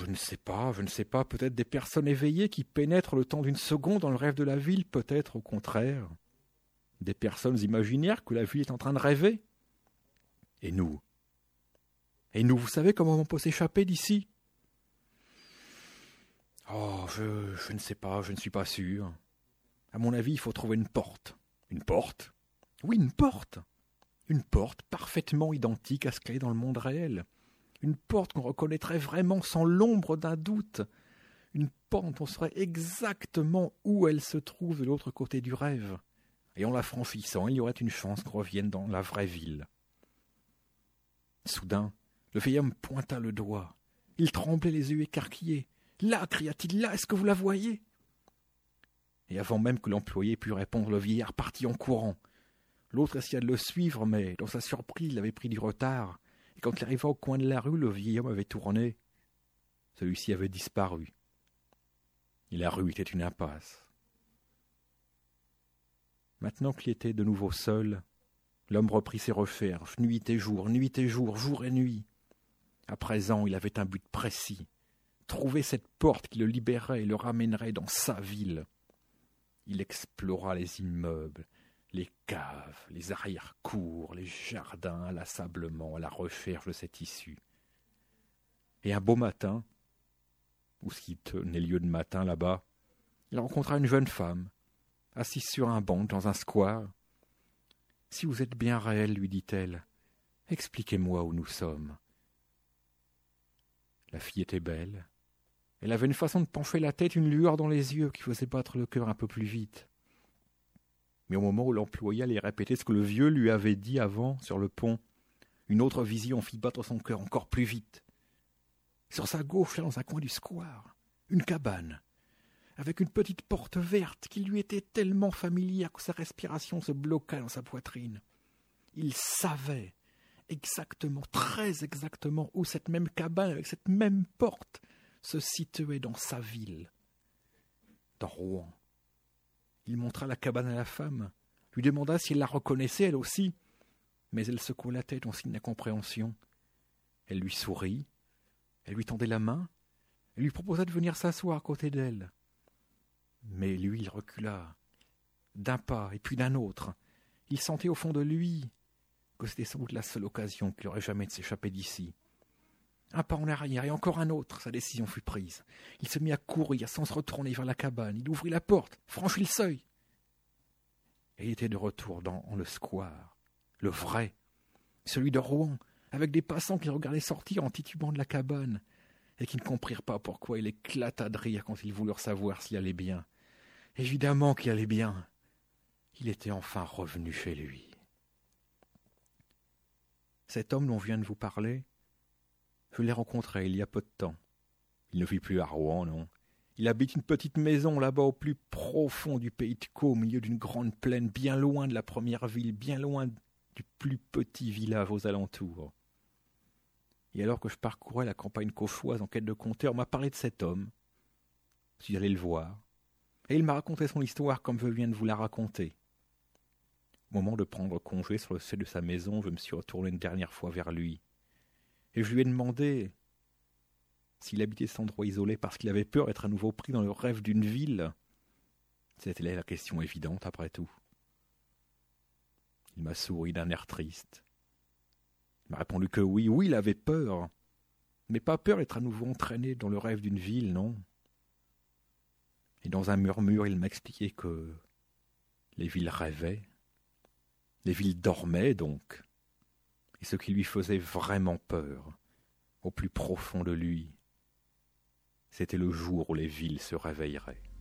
je ne sais pas, peut-être des personnes éveillées qui pénètrent le temps d'une seconde dans le rêve de la ville, peut-être au contraire. Des personnes imaginaires que la ville est en train de rêver. Et nous, vous savez comment on peut s'échapper d'ici ? Oh, je ne sais pas, je ne suis pas sûr. À mon avis, il faut trouver une porte. Une porte ? Oui, une porte. Une porte parfaitement identique à ce qu'elle est dans le monde réel. Une porte qu'on reconnaîtrait vraiment sans l'ombre d'un doute. Une porte dont on saurait exactement où elle se trouve de l'autre côté du rêve. Et en la franchissant, il y aurait une chance qu'on revienne dans la vraie ville. Soudain, le vieil homme pointa le doigt. Il tremblait les yeux écarquillés. « Là » cria-t-il, « là, est-ce que vous la voyez ?» Et avant même que l'employé pût répondre, le vieillard partit en courant. L'autre essaya de le suivre, mais dans sa surprise, il avait pris du retard. Et quand il arriva au coin de la rue, le vieil homme avait tourné. Celui-ci avait disparu. Et la rue était une impasse. Maintenant qu'il était de nouveau seul, l'homme reprit ses recherches, nuit et jour, jour et nuit. À présent, il avait un but précis. Trouver cette porte qui le libérait et le ramènerait dans sa ville. Il explora les immeubles, les caves, les arrière-cours, les jardins, inlassablement à la recherche de cette issue. Et un beau matin, ou ce qui tenait lieu de matin là-bas, il rencontra une jeune femme, assise sur un banc dans un square. « Si vous êtes bien réel, lui dit-elle, expliquez-moi où nous sommes. » La fille était belle. Elle avait une façon de pencher la tête, une lueur dans les yeux qui faisait battre le cœur un peu plus vite. Mais au moment où l'employé allait répéter ce que le vieux lui avait dit avant sur le pont, une autre vision fit battre son cœur encore plus vite. Sur sa gauche, là, dans un coin du square, une cabane, avec une petite porte verte qui lui était tellement familière que sa respiration se bloqua dans sa poitrine. Il savait exactement, très exactement, où cette même cabane, avec cette même porte, se situait dans sa ville, dans Rouen. Il montra la cabane à la femme, lui demanda si elle la reconnaissait elle aussi, mais elle secoua la tête en signe d'incompréhension. Elle lui sourit, elle lui tendait la main, elle lui proposa de venir s'asseoir à côté d'elle. Mais lui, il recula, d'un pas et puis d'un autre. Il sentait au fond de lui que c'était sans doute la seule occasion qu'il aurait jamais de s'échapper d'ici. Un pas en arrière et encore un autre, sa décision fut prise. Il se mit à courir sans se retourner vers la cabane. Il ouvrit la porte, franchit le seuil. Et il était de retour dans le square, le vrai, celui de Rouen, avec des passants qui le regardaient sortir en titubant de la cabane et qui ne comprirent pas pourquoi il éclata de rire quand ils voulurent savoir s'il allait bien. Évidemment qu'il allait bien. Il était enfin revenu chez lui. Cet homme dont je viens de vous parler, je l'ai rencontré il y a peu de temps. Il ne vit plus à Rouen, non. Il habite une petite maison là-bas au plus profond du pays de Caux, au milieu d'une grande plaine, bien loin de la première ville, bien loin du plus petit village aux alentours. Et alors que je parcourais la campagne cauchoise en quête de conteur, on m'a parlé de cet homme. Je suis allé le voir. Et il m'a raconté son histoire comme je viens de vous la raconter. Au moment de prendre congé sur le seuil de sa maison, je me suis retourné une dernière fois vers lui. Et je lui ai demandé s'il habitait cet endroit isolé parce qu'il avait peur d'être à nouveau pris dans le rêve d'une ville. C'était là la question évidente, après tout. Il m'a souri d'un air triste. Il m'a répondu que oui, il avait peur, mais pas peur d'être à nouveau entraîné dans le rêve d'une ville, non. Et dans un murmure, il m'a expliqué que les villes rêvaient, les villes dormaient donc, et ce qui lui faisait vraiment peur, au plus profond de lui, c'était le jour où les villes se réveilleraient.